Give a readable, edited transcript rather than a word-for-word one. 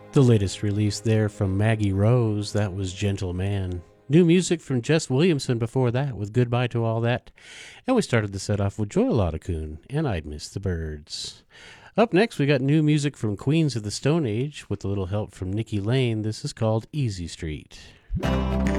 The latest release there from Maggie Rose, that was Gentle Man. New music from Jess Williamson before that with Goodbye to All That. And we started the set off with Joy Lotacoon and I'd Miss the Birds. Up next, we got new music from Queens of the Stone Age with a little help from Nikki Lane. This is called Easy Street.